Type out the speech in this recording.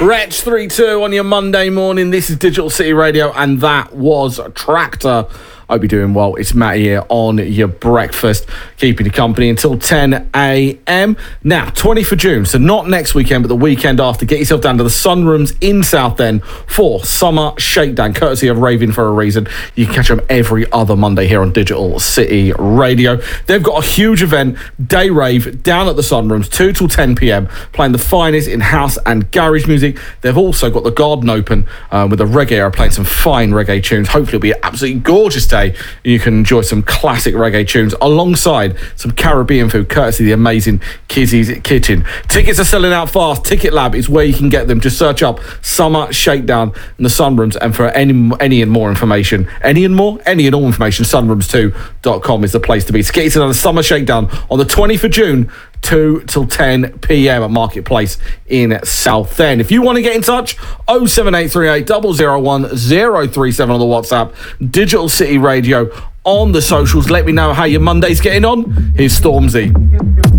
Wretch 3-2 on your Monday morning. This is Digital City Radio, and that was Tractor. Hope you're doing well. It's Matt here on your breakfast, keeping you company until 10 a.m. Now, 20th of June, so not next weekend, but the weekend after. Get yourself down to the Sunrooms in Southend for Summer Shakedown, courtesy of Raving for a Reason. You can catch them every other Monday here on Digital City Radio. They've got a huge event, day rave, down at the Sunrooms, 2 till 10 p.m, playing the finest in house and garage music. They've also got the garden open with a reggae era, playing some fine reggae tunes. Hopefully it'll be an absolutely gorgeous day. You can enjoy some classic reggae tunes alongside some Caribbean food, courtesy of the amazing Kizzy's Kitchen. Tickets are selling out fast. Ticket Lab is where you can get them. Just search up Summer Shakedown in the Sunrooms, and for any and all information, sunrooms2.com is the place to be. So get yourself on the Summer Shakedown on the 20th of June, 2 till 10 p.m. at Marketplace in Southend. If you want to get in touch, 07838 001 037 on the WhatsApp, Digital City Radio on the socials. Let me know how your Monday's getting on. Here's Stormzy.